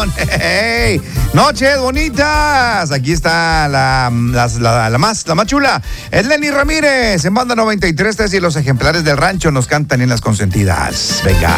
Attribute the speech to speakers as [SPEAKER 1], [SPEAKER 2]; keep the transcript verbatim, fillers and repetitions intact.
[SPEAKER 1] Hey, noches bonitas. Aquí está la, la, la, la más, la más chula. Es Lenny Ramírez en Banda noventa y tres y los ejemplares del rancho nos cantan en las consentidas. Venga.